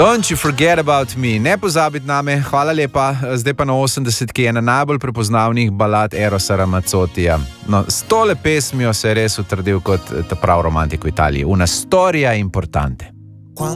Don't you forget about me. Ne pozabiti name, hvala lepa. Zdaj pa na 80, ki je ena najbolj prepoznavnih balad Erosa Ramazzotija. No, s tole pesmijo se je res utrdil kot ta prav romantik v Italiji. Una storia importante.